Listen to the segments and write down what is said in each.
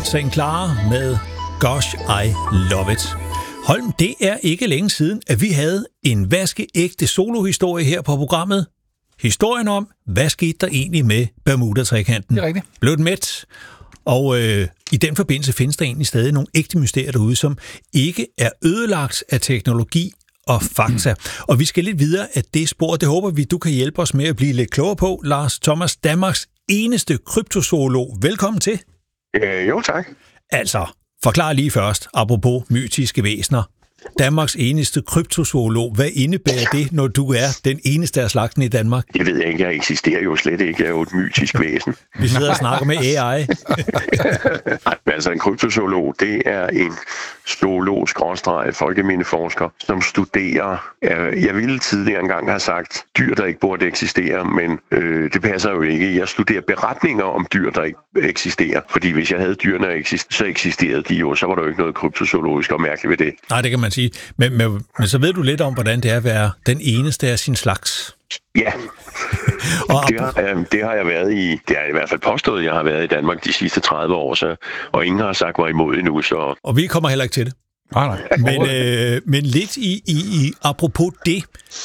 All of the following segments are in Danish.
St. Clara med Gosh, I Love It. Holm, det er ikke længe siden, at vi havde en vaskeægte solohistorie her på programmet. Historien om, hvad skete der egentlig med Bermuda-trekanten? Det er rigtigt. Blev den mæt? Og i den forbindelse findes der egentlig stadig nogle ægte mysterier derude, som ikke er ødelagt af teknologi og fakta. Og vi skal lidt videre af det spor. Det håber vi, du kan hjælpe os med at blive lidt klogere på. Lars Thomas, Danmarks eneste kryptozoolog. Velkommen til. Jo, tak. Altså, forklar lige først, apropos mytiske væsener. Danmarks eneste kryptozoolog. Hvad indebærer det, når du er den eneste af slagten i Danmark? Det ved jeg ikke. Jeg eksisterer jo slet ikke. Jeg er jo et mytisk væsen. Vi sidder og snakker med AI. Altså, en kryptozoolog, det er en zoolog-folkemindeforsker, som studerer. Jeg ville tidligere engang have sagt dyr, der ikke burde eksistere, men det passer jo ikke. Jeg studerer beretninger om dyr, der ikke eksisterer. Fordi hvis jeg havde dyrene, så eksisterede de jo. Så var der jo ikke noget kryptozoologisk og mærkeligt ved det. Nej, det kan man sige. Men så ved du lidt om, hvordan det er at være den eneste af sin slags. Ja, det har jeg været i. Det har jeg i hvert fald påstået, jeg har været i Danmark de sidste 30 år, så, og ingen har sagt mig imod endnu. Så. Og vi kommer heller ikke til det. Nej. Men lidt i apropos det,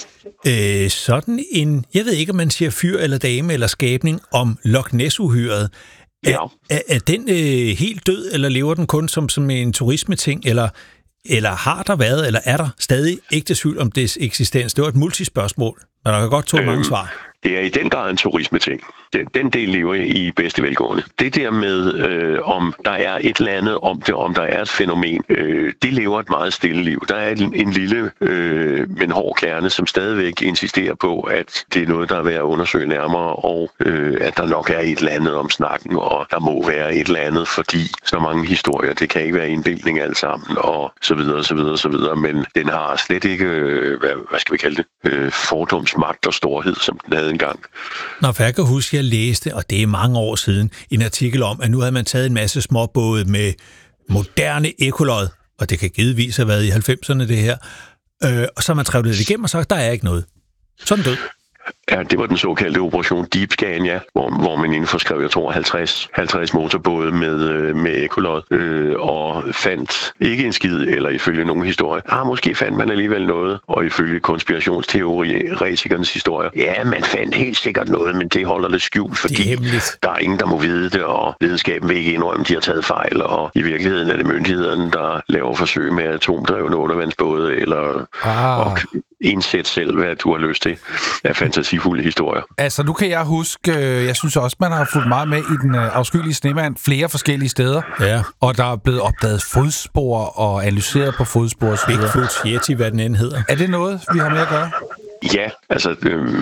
sådan en, jeg ved ikke, om man siger fyr eller dame eller skabning om Loch Ness-uhyret. Er den helt død, eller lever den kun som en turismeting, eller har der været, eller er der stadig ægte tvivl om dets eksistens? Det var et multispørgsmål, men der kan godt tage mange svar. Det er i den grad en turismeting. Den del lever i bedste velgående. Det der med, om der er et eller andet om det, om der er et fænomen, det lever et meget stille liv. Der er en lille, men hård kerne, som stadigvæk insisterer på, at det er noget, der er værd at undersøge nærmere, og at der nok er et eller andet om snakken, og der må være et eller andet, fordi så mange historier, det kan ikke være indbildning alt sammen, og så videre, og så videre, og så videre, men den har slet ikke, hvad skal vi kalde det, fordomsmagt og storhed, som den havde engang. Nå, for jeg kan huske, jeg læste, og det er mange år siden, en artikel om, at nu havde man taget en masse småbåde med moderne ekkolod, og det kan givetvis have været i 90'erne det her, og så har man trævet det igennem og sagt, der er ikke noget. Sådan død. Ja, det var den såkaldte Operation Deep Scan, ja, hvor man indforskrev, jeg tror, 50 motorbåde med ekkolod, og fandt ikke en skid, eller ifølge nogen historie. Måske fandt man alligevel noget, og ifølge konspirationsteoretikernes historie, ja, man fandt helt sikkert noget, men det holder det skjult, fordi der er ingen, der må vide det, og videnskaben vil ikke indrømme, de har taget fejl, og i virkeligheden er det myndighederne, der laver forsøg med atomdrevne undervandsbåde, eller indsæt selv, hvad du har lyst til af fantasifulde historier. Altså, nu kan jeg huske, jeg synes også, man har fulgt meget med i den afskyelige snemand flere forskellige steder. Ja. Og der er blevet opdaget fodspor og analyseret på fodspor. Bigfoot, Yeti, hvad den end hedder. Er det noget, vi har med at gøre? Ja, altså,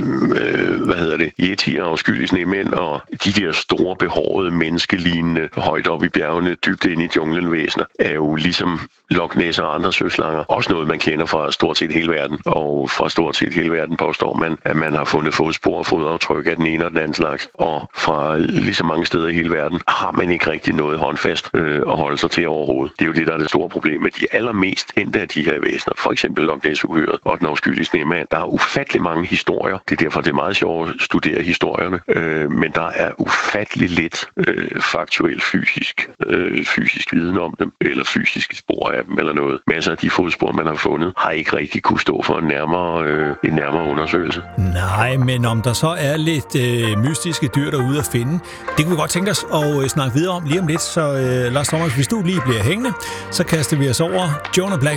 Yeti og afskyelige snemænd, og de der store, behårede, menneskelignende, højt op i bjergene, dybt ind i junglen væsener, er jo ligesom Loch Ness og andre søslanger. Også noget, man kender fra stort set hele verden, og fra stort set hele verden påstår man, at man har fundet fodspor og fodaftryk af den ene og den anden slags. Og fra lige så mange steder i hele verden har man ikke rigtig noget håndfast at holde sig til overhovedet. Det er jo det, der er det store problem med de allermest kendte af de her væsener. For eksempel Loch Ness-uhyret og den afskyelige snemand. Der er ufattelig mange historier. Det er derfor, det er meget sjovt at studere historierne. Men der er ufattelig lidt faktuel fysisk viden om dem, eller fysiske spor af dem, eller noget. Masser af de fodspor, man har fundet, har ikke rigtig kunne stå for en nærmere undersøgelse. Nej, men om der så er lidt mystiske dyr derude at finde, det kunne vi godt tænke os at snakke videre om lige om lidt. Så Lars Thomas, hvis du lige bliver hængende, så kaster vi os over Jonah Black